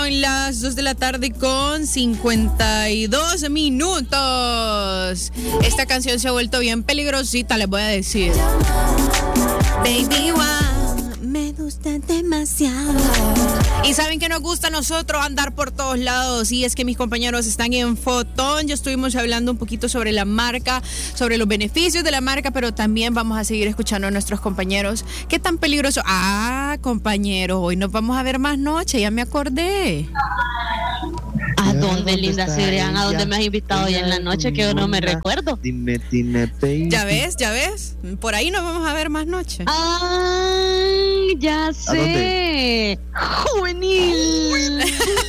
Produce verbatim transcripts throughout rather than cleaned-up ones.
Son las dos de la tarde con cincuenta y dos minutos. Esta canción se ha vuelto bien peligrosita, les voy a decir. Baby, wow, me gusta demasiado. Y saben que nos gusta a nosotros andar por todos lados. Y es que mis compañeros están en Fotón. Ya estuvimos hablando un poquito sobre la marca, sobre los beneficios de la marca, pero también vamos a seguir escuchando a nuestros compañeros. ¿Qué tan peligroso? Ah, compañero, hoy nos vamos a ver más noche, ya me acordé. ¿A dónde, Linda Cibrián? ¿A dónde me has invitado ya en la noche que yo no me recuerdo? Dime, dime, baby. Ya ves, ya ves. Por ahí nos vamos a ver más noche. ¡Ay, ya sé! ¡Juvenil!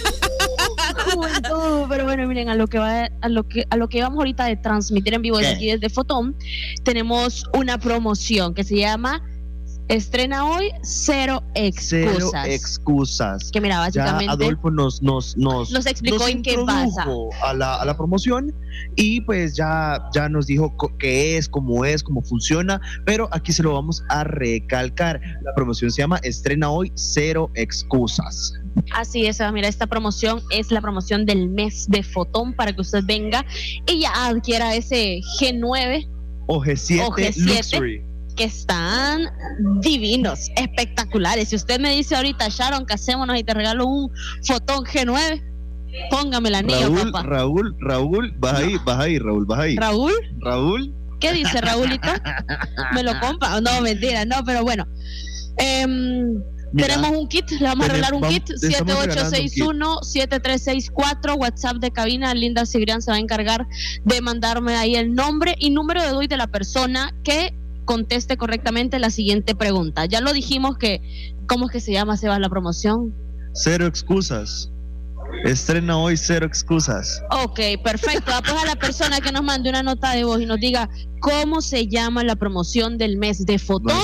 Juventud. Pero bueno, miren, a lo que va, a lo que a lo que vamos ahorita de transmitir en vivo desde aquí desde Fotón, tenemos una promoción que se llama Estrena hoy, cero excusas. Cero excusas. Que mira, básicamente ya Adolfo nos nos nos, nos explicó nos en qué pasa a la, a la promoción y pues ya, ya nos dijo qué es, cómo es, cómo funciona, pero aquí se lo vamos a recalcar. La promoción se llama Estrena hoy, cero excusas. Así es, mira, esta promoción es la promoción del mes de Fotón para que usted venga y ya adquiera ese G nueve o G siete, o G siete Luxury, que están divinos, espectaculares. Si usted me dice ahorita, Sharon, casémonos y te regalo un Fotón G nueve, póngame el anillo, Raúl, papá. Raúl, Raúl, vas ahí, vas ahí, Raúl, vas ahí. ¿Raúl? Raúl. ¿Qué dice Raúlito? ¿Me lo compra? No, mentira, no, pero bueno. Eh, Mira, tenemos un kit, le vamos a regalar un kit, siete ocho seis uno, siete tres seis cuatro, WhatsApp de cabina. Linda Cibrián se va a encargar de mandarme ahí el nombre y número de D U I de la persona que conteste correctamente la siguiente pregunta. Ya lo dijimos que, ¿cómo es que se llama, Sebas, la promoción? Cero excusas. Estrena hoy, cero excusas. Ok, perfecto. Pues a la persona que nos mande una nota de voz y nos diga cómo se llama la promoción del mes de Fotón,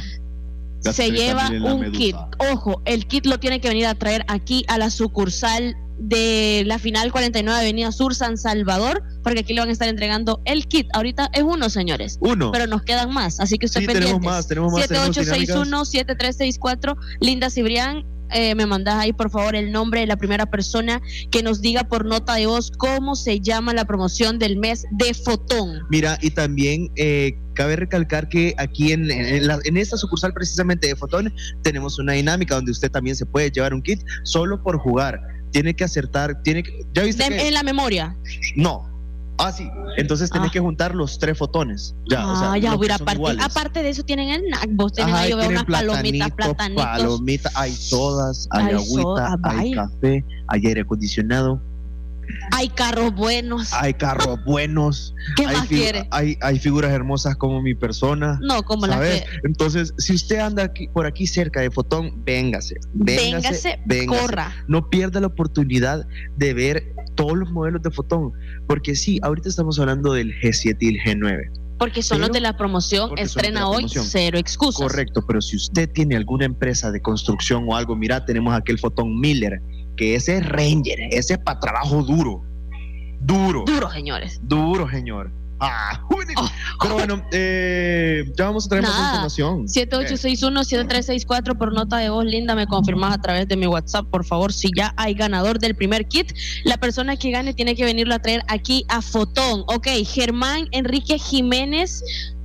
no se lleva un medusa. Kit. Ojo, el kit lo tiene que venir a traer aquí a la sucursal de la Final cuarenta y nueve Avenida Sur, San Salvador, porque aquí le van a estar entregando el kit. Ahorita es uno, señores. Uno. Pero nos quedan más, así que usted sí, pendientes. Tenemos más, tenemos más. siete ocho seis uno, siete tres seis cuatro, Linda Cibrián. Eh, me mandas ahí por favor el nombre de la primera persona que nos diga por nota de voz cómo se llama la promoción del mes de Fotón. Mira, y también eh, cabe recalcar que aquí en, en, la, en esta sucursal precisamente de Fotón tenemos una dinámica donde usted también se puede llevar un kit solo por jugar. Tiene que acertar, tiene que, ¿ya viste de, que? ¿En la memoria? No. Ah, sí. Entonces tenés ah. que juntar los tres fotones. Ya, ah, o sea, ya, mira, aparte, aparte de eso tienen el N A C. Vos tenés ahí, yo veo unas palomitas, platanitos. Palomitas, hay sodas, hay, hay agüita, soda, hay café, hay aire acondicionado. Hay carros buenos. Hay carros buenos. ¿Qué hay más figu- quiere? Hay, hay figuras hermosas como mi persona. No, como ¿sabes? la que... Entonces, si usted anda aquí, por aquí cerca de Fotón, véngase. Véngase, véngase, véngase. corra. No pierda la oportunidad de ver todos los modelos de Fotón. Porque sí, ahorita estamos hablando del G siete y el G nueve. Porque son pero, los de la promoción, estrena la hoy, promoción. Cero excusas. Correcto, pero si usted tiene alguna empresa de construcción o algo, mira, tenemos aquel Fotón Miller, que ese es Ranger, ese es para trabajo duro. Duro. Duro, señores. Duro, señor. Ah, oh, pero bueno, eh, ya vamos a traer nada, más información. siete ocho seis uno, siete tres seis cuatro por nota de voz, Linda, me confirmas a través de mi WhatsApp, por favor, si ya hay ganador del primer kit. La persona que gane tiene que venirlo a traer aquí a Fotón. Ok, Germán Enrique Jiménez,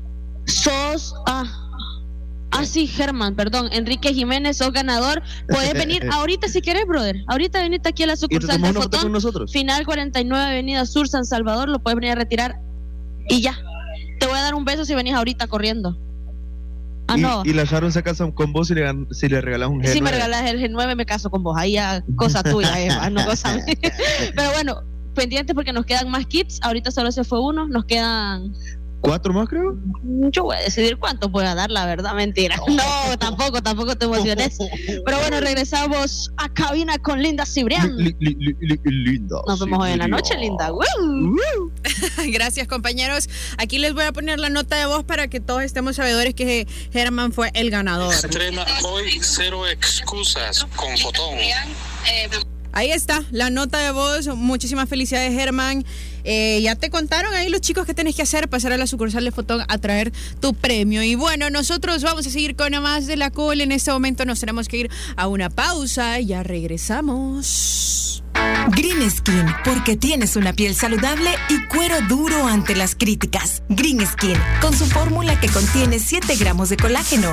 sos... Ah, Ah, sí, Germán, perdón, Enrique Jiménez, sos ganador. Puedes venir ahorita si querés, brother. Ahorita venite aquí a la sucursal de Fotón, con nosotros. Final cuarenta y nueve Avenida Sur, San Salvador. Lo puedes venir a retirar y ya. Te voy a dar un beso si venís ahorita corriendo. Ah, y, no. Y la Sharon se casa con vos si le, si le regalas un G nueve. Si me regalas el G nueve, me caso con vos. Ahí ya, cosa tuya, Eva, no cosa mía. Pero bueno, pendientes porque nos quedan más kits. Ahorita solo se fue uno, nos quedan... ¿Cuatro más, creo? Yo voy a decidir cuánto voy a dar, la verdad, mentira. No, tampoco, tampoco te emociones. Pero bueno, regresamos a cabina con Linda Cibrián. Li, li, li, li, linda. Nos vemos hoy en la noche, Linda. ¡Woo! Gracias, compañeros. Aquí les voy a poner la nota de voz para que todos estemos sabedores que Germán fue el ganador. Estrena hoy, cero excusas con Fotón. Ahí está, la nota de voz. Muchísimas felicidades, Germán. Eh, ya te contaron ahí los chicos que tenés que hacer, pasar a la sucursal de Fotón a traer tu premio. Y bueno, nosotros vamos a seguir con más de la Cool. En este momento nos tenemos que ir a una pausa. Ya regresamos. Green Skin, porque tienes una piel saludable y cuero duro ante las críticas. Green Skin, con su fórmula que contiene siete gramos de colágeno,